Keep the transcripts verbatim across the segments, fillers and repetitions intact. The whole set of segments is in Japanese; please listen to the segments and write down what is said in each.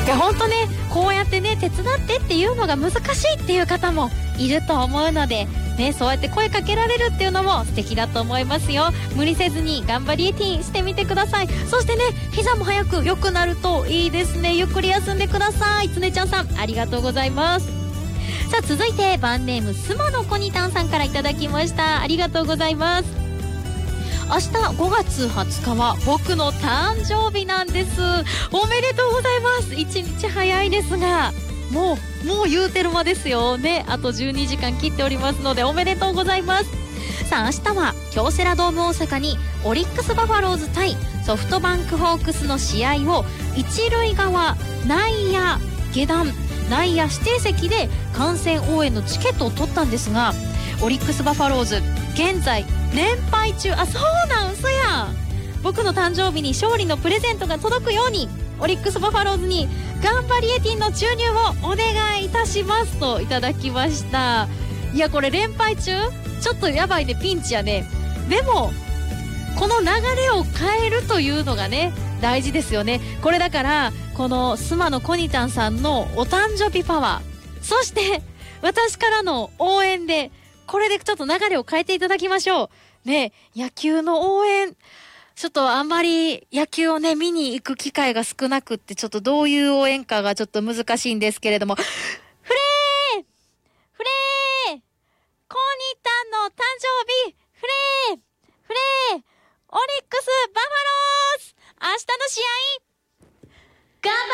や本当ね、こうやってね手伝ってっていうのが難しいっていう方もいると思うのでね、そうやって声かけられるっていうのも素敵だと思いますよ。無理せずに頑張りエティしてみてください。そしてね、膝も早く良くなるといいですね。ゆっくり休んでください。つねちゃんさんありがとうございます。さあ続いてバンネームスマのコニタンさんからいただきました。ありがとうございます。明日ごがつはつかは僕の誕生日なんです。おめでとうございます。一日早いですがもうもう言うてる間ですよね。あとじゅうにじかん切っておりますのでおめでとうございます。さあ明日は京セラドーム大阪にオリックスバファローズ対ソフトバンクホークスの試合を一塁側内野下段内野指定席で観戦応援のチケットを取ったんですが、オリックスバファローズ現在連敗中。あ、そうなん、嘘やん。僕の誕生日に勝利のプレゼントが届くようにオリックスバファローズに頑張りエティンの注入をお願いいたしますといただきました。いやこれ連敗中ちょっとやばいね、ピンチやね。でもこの流れを変えるというのがね大事ですよね。これだからこのスマのコニタンさんのお誕生日パワー、そして私からの応援でこれでちょっと流れを変えていただきましょうね。野球の応援ちょっとあんまり野球をね見に行く機会が少なくって、ちょっとどういう応援かがちょっと難しいんですけれども、フレーフレーコニタンの誕生日フレーフレーオリックスバファローズ明日の試合頑張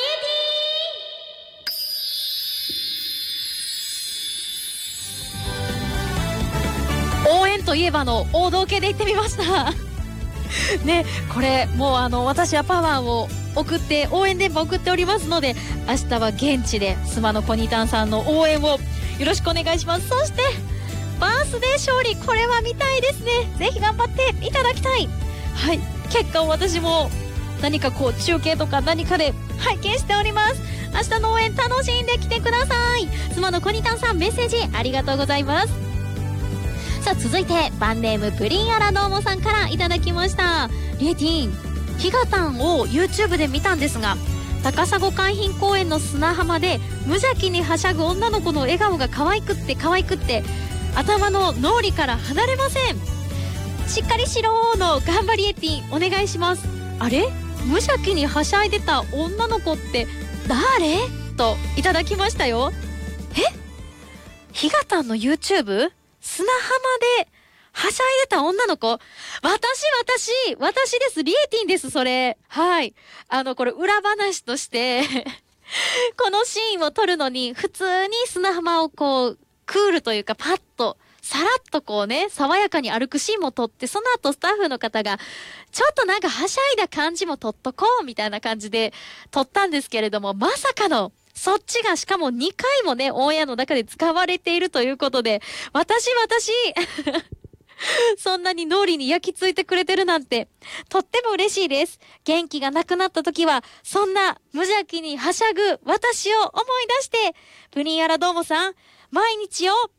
ってー応援といえばの王道系で行ってみましたね、これもうあの私はパワーを送って応援電波送っておりますので、明日は現地でスマのコニタンさんの応援をよろしくお願いします。そしてバースデー勝利、これは見たいですね。ぜひ頑張っていただきたい。はい、結果を私も何かこう中継とか何かで拝見しております。明日の応援楽しんできてください。スマのコニタンさんメッセージありがとうございます。さあ続いてバンネームプリンアラドーモさんからいただきました。リエティン、ヒガタンを YouTube で見たんですが、高砂海浜公園の砂浜で無邪気にはしゃぐ女の子の笑顔が可愛くって可愛くって頭の脳裏から離れません。しっかりしろーの頑張りエティンお願いします。あれ、無邪気にはしゃいでた女の子って誰といただきましたよ。え、ヒガタンの YouTube？砂浜ではしゃいでた女の子、私私私です。リエティンです。それ、はい、あのこれ裏話としてこのシーンを撮るのに普通に砂浜をこうクールというかパッとさらっとこうね爽やかに歩くシーンも撮って、その後スタッフの方がちょっとなんかはしゃいだ感じも撮っとこうみたいな感じで撮ったんですけれども、まさかのそっちがしかもにかいもねオンエアの中で使われているということで、私私そんなに脳裏に焼き付いてくれてるなんてとっても嬉しいです。元気がなくなった時はそんな無邪気にはしゃぐ私を思い出して、プリンアラドーモさん毎日を頑張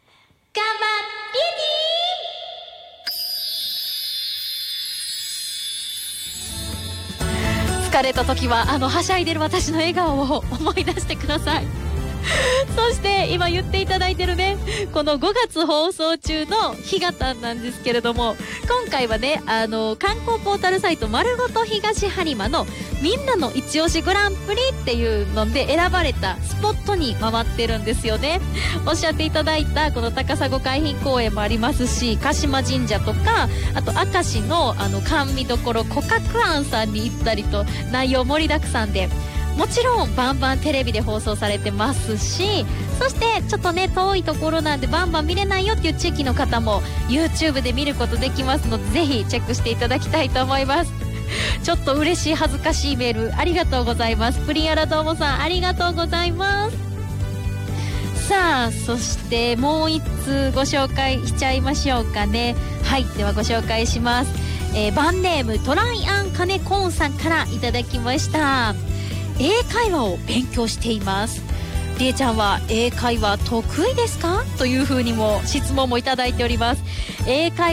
って疲れた時はあのはしゃいでる私の笑顔を思い出してくださいそして今言っていただいてるねこのごがつ放送中のヒガタンなんですけれども、今回はねあの観光ポータルサイト丸ごと東播磨のみんなの一押しグランプリっていうので選ばれたスポットに回ってるんですよね。おっしゃっていただいたこの高砂海浜公園もありますし、鹿島神社とかあと明石のあの甘味どころ古角庵さんに行ったりと内容盛りだくさんで、もちろんバンバンテレビで放送されてますし、そしてちょっとね遠いところなんでバンバン見れないよっていう地域の方も YouTube で見ることできますので、ぜひチェックしていただきたいと思います。ちょっと嬉しい恥ずかしいメールありがとうございます。プリンアラドーモさんありがとうございます。さあそしてもう一通ご紹介しちゃいましょうかね。はい、ではご紹介します。えー、バンネームトライアンカネコーンさんからいただきました。英会話を勉強しています。りえちゃんは英会話得意ですかというふうにも質問もいただいております。英会